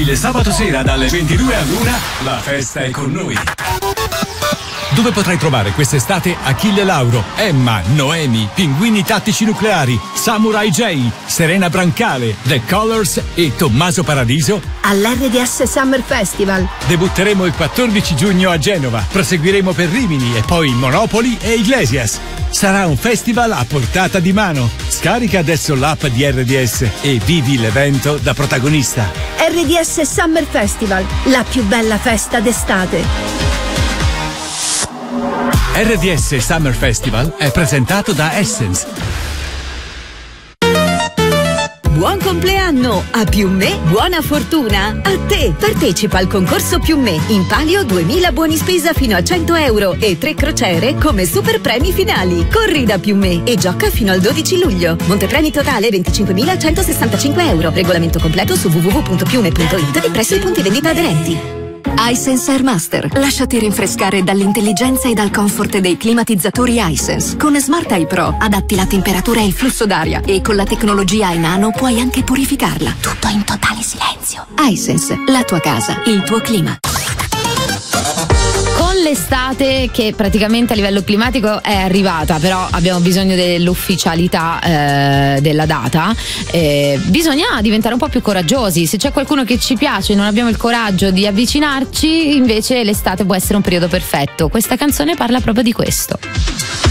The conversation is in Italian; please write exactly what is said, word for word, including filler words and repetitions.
Il sabato sera dalle ventidue all'una la festa è con noi. Dove potrai trovare quest'estate Achille Lauro, Emma, Noemi, Pinguini Tattici Nucleari, Samurai J, Serena Brancale, The Colors e Tommaso Paradiso? All'R D S Summer Festival. Debutteremo il quattordici giugno a Genova, proseguiremo per Rimini e poi Monopoli e Iglesias. Sarà un festival a portata di mano. Scarica adesso l'app di R D S e vivi l'evento da protagonista. R D S Summer Festival, la più bella festa d'estate. R D S Summer Festival è presentato da Essence. Buon compleanno! A Più Me, buona fortuna! A te! Partecipa al concorso Più Me. In palio duemila buoni spesa fino a cento euro e tre crociere come super premi finali. Corri da Più Me e gioca fino al dodici luglio. Montepremi totale venticinquemilacentosessantacinque euro. Regolamento completo su w w w punto piume punto i t e presso i punti vendita aderenti. iSense Airmaster. Lasciati rinfrescare dall'intelligenza e dal comfort dei climatizzatori iSense. Con Smart Eye Pro adatti la temperatura e il flusso d'aria e con la tecnologia iNano puoi anche purificarla. Tutto in totale silenzio. iSense, la tua casa, il tuo clima. L'estate che praticamente a livello climatico è arrivata, però abbiamo bisogno dell'ufficialità eh, della data. Eh, bisogna diventare un po' più coraggiosi. Se c'è qualcuno che ci piace e non abbiamo il coraggio di avvicinarci, invece l'estate può essere un periodo perfetto. Questa canzone parla proprio di questo.